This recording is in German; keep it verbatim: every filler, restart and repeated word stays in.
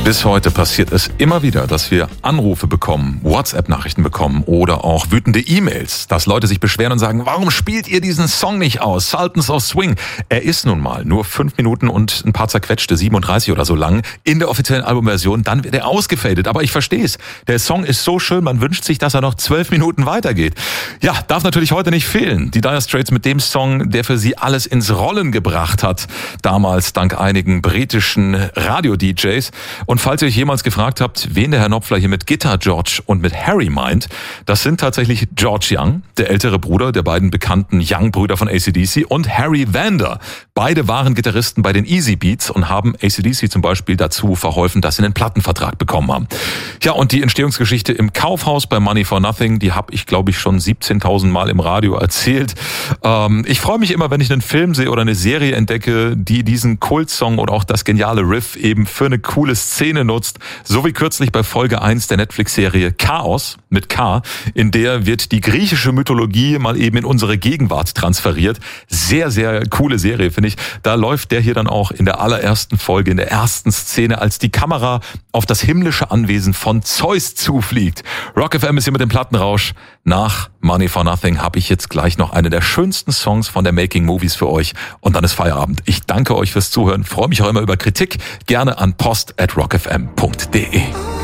Bis heute passiert es immer wieder, dass wir Anrufe bekommen, WhatsApp-Nachrichten bekommen oder auch wütende E-Mails, dass Leute sich beschweren und sagen, warum spielt ihr diesen Song nicht aus? Sultans of Swing. Er ist nun mal nur fünf Minuten und ein paar zerquetschte, siebenunddreißig oder so lang in der offiziellen Albumversion, dann wird er ausgefadet. Aber ich verstehe es. Der Song ist so schön, man wünscht sich, dass er noch zwölf Minuten weitergeht. Ja, darf natürlich heute nicht fehlen. Die Dire Straits mit dem Song, der für sie alles ins Rollen gebracht hat. Damals dank einigen britischen Radio-D Js. Und falls ihr euch jemals gefragt habt, wen der Herr Knopfler hier mit Guitar George und mit Harry meint, das sind tatsächlich George Young, der ältere Bruder der beiden bekannten Young-Brüder von A C D C, und Harry Vander. Beide waren Gitarristen bei den Easy Beats und haben A C D C zum Beispiel dazu verholfen, dass sie einen Plattenvertrag bekommen haben. Ja, und die Entstehungsgeschichte im Kaufhaus bei Money for Nothing, die habe ich, glaube ich, schon siebzehntausend Mal im Radio erzählt. Ähm, ich freue mich immer, wenn ich einen Film sehe oder eine Serie entdecke, die diesen Kultsong oder auch das geniale Riff eben für eine coole Szene nutzt, so wie kürzlich bei Folge eins der Netflix-Serie Chaos mit K, in der wird die griechische Mythologie mal eben in unsere Gegenwart transferiert. Sehr, sehr coole Serie, finde ich. Da läuft der hier dann auch in der allerersten Folge, in der ersten Szene, als die Kamera auf das himmlische Anwesen von Zeus zufliegt. Rock F M ist hier mit dem Plattenrausch. Nach Money for Nothing habe ich jetzt gleich noch einen der schönsten Songs von der Making Movies für euch und dann ist Feierabend. Ich danke euch fürs Zuhören, freue mich auch immer über Kritik, gerne an post at rock f m punkt d e.